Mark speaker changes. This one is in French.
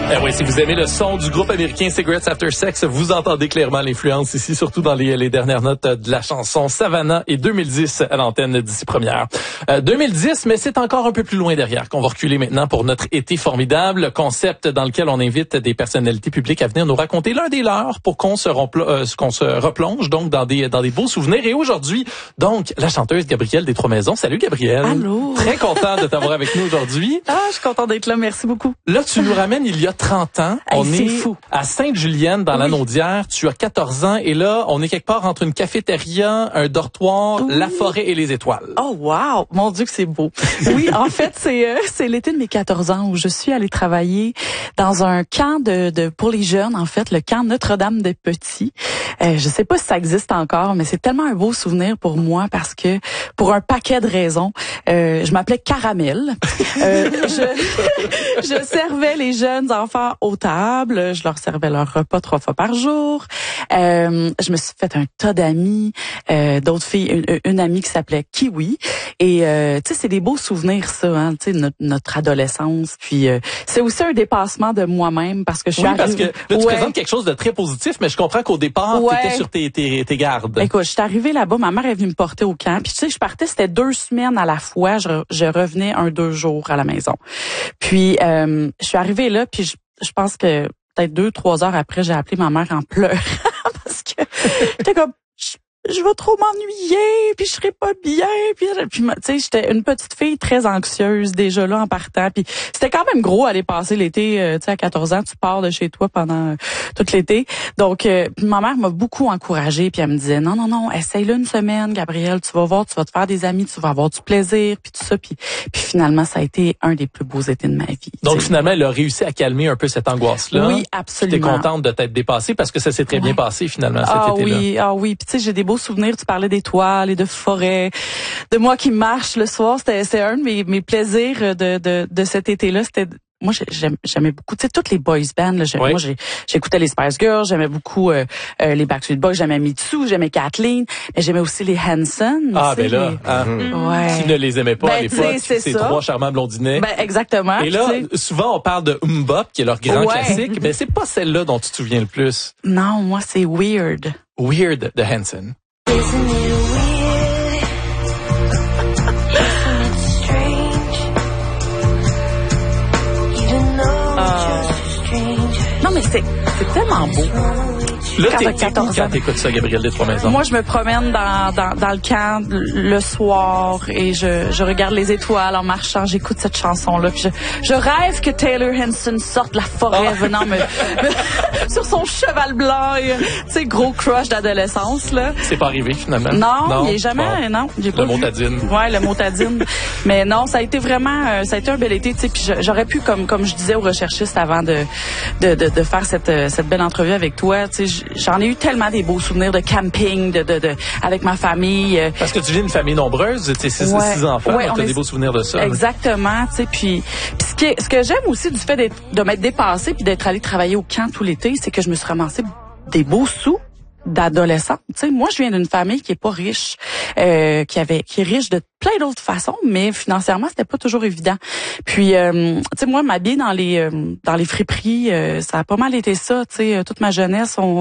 Speaker 1: Eh oui, si vous aimez le son du groupe américain Cigarettes After Sex, vous entendez clairement l'influence ici, surtout dans les dernières notes de la chanson Savannah et 2010 à l'antenne d'ici première. 2010, mais c'est encore un peu plus loin derrière qu'on va reculer maintenant pour notre été formidable, concept dans lequel on invite des personnalités publiques à venir nous raconter l'un des leurs pour qu'on se replonge donc dans des beaux souvenirs. Et aujourd'hui, donc, la chanteuse Gabrielle des Trois-Maisons. Salut Gabrielle.
Speaker 2: Allô.
Speaker 1: Très content de t'avoir avec nous aujourd'hui.
Speaker 2: Ah, je suis contente d'être là. Merci beaucoup.
Speaker 1: Là, tu nous ramènes il y a 30 ans.
Speaker 2: Hey,
Speaker 1: On est
Speaker 2: fou.
Speaker 1: à Sainte-Julienne, dans la Naudière. Tu as 14 ans et là, on est quelque part entre une cafétéria, un dortoir, la forêt et les étoiles.
Speaker 2: Oh, wow! Mon Dieu que c'est beau. Oui, en fait, c'est l'été de mes 14 ans où je suis allée travailler dans un camp pour les jeunes, en fait, le camp Notre-Dame-des-Petits. Je sais pas si ça existe encore, mais c'est tellement un beau souvenir pour moi parce que, pour un paquet de raisons, je m'appelais Caramel. Je servais les jeunes enfants aux tables. Je leur servais leur repas 3 fois par jour. Je me suis fait un tas d'amis, d'autres filles, une amie qui s'appelait Kiwi. Et tu sais, c'est des beaux souvenirs ça, hein, tu sais, notre adolescence. Puis c'est aussi un dépassement de moi-même parce que je suis arrivée.
Speaker 1: Parce que là, tu présentes quelque chose de très positif, mais je comprends qu'au départ, t'étais sur tes gardes.
Speaker 2: Écoute, je suis arrivée là-bas, ma mère est venue me porter au camp. Puis tu sais, je partais, c'était 2 semaines à la fois. Je revenais 1-2 jours à la maison. Puis je suis arrivée là, puis je pense que peut-être 2-3 heures après, j'ai appelé ma mère en pleurant parce que j'étais comme je vais trop m'ennuyer, puis je serai pas bien, puis tu sais, j'étais une petite fille très anxieuse déjà là en partant, puis c'était quand même gros aller passer l'été, tu sais, à 14 ans, tu pars de chez toi pendant tout l'été. Donc ma mère m'a beaucoup encouragée, puis elle me disait non, essaye-le une semaine, Gabrielle, tu vas voir, tu vas te faire des amis, tu vas avoir du plaisir, puis tout ça, puis finalement ça a été un des plus beaux étés de ma vie.
Speaker 1: Donc finalement, elle a réussi à calmer un peu cette angoisse-là.
Speaker 2: Oui, absolument.
Speaker 1: Tu es contente de t'être dépassée parce que ça s'est très bien passé finalement cet été-là.
Speaker 2: Ah oui, puis tu sais, j'ai des beaux souvenirs. Tu parlais d'étoiles et de forêts, de moi qui marche le soir. C'était un de mes plaisirs de cet été-là. C'était moi j'aimais beaucoup, tu sais, toutes les boys bands là. Moi j'écoutais les Spice Girls, j'aimais beaucoup les Backstreet Boys, j'aimais Mitsu, j'aimais Kathleen, mais j'aimais aussi les Hanson.
Speaker 1: Ah ben là, qui ne les aimait pas à l'époque, ces 3 charmants blondinets.
Speaker 2: Ben exactement.
Speaker 1: Et là, souvent on parle de Mbop qui est leur grand classique, mais c'est pas celle-là dont tu te souviens le plus.
Speaker 2: Non, moi c'est Weird.
Speaker 1: Weird de Hanson.
Speaker 2: Non, mais c'est tellement beau.
Speaker 1: Là, t'es où quand t'écoutes ça, Gabrielle des Trois-Maisons?
Speaker 2: Moi, je me promène dans le camp le soir et je regarde les étoiles en marchant. J'écoute cette chanson-là. Puis je rêve que Taylor Hanson sorte de la forêt venant sur son cheval blanc. Tu sais, gros crush d'adolescence, là.
Speaker 1: C'est pas arrivé, finalement?
Speaker 2: Non, il est jamais, non. J'ai pas
Speaker 1: le motadine.
Speaker 2: Ouais, le motadine. Mais non, ça a été vraiment, ça a été un bel été, tu sais. Puis j'aurais pu, comme je disais aux recherchistes avant de faire cette belle entrevue avec toi, tu sais, j'en ai eu tellement des beaux souvenirs de camping, avec ma famille.
Speaker 1: Parce que tu viens d'une famille nombreuse, tu sais, 6 enfants, donc tu as des beaux souvenirs de ça.
Speaker 2: Exactement, tu sais, puis ce que j'aime aussi du fait de m'être dépassée puis d'être allée travailler au camp tout l'été, c'est que je me suis ramassé des beaux sous d'adolescente. Tu sais, moi, je viens d'une famille qui est pas riche, qui est riche de plein d'autres façons, mais financièrement, c'était pas toujours évident. Puis, tu sais, moi, m'habiller dans les friperies, ça a pas mal été ça. Tu sais, toute ma jeunesse,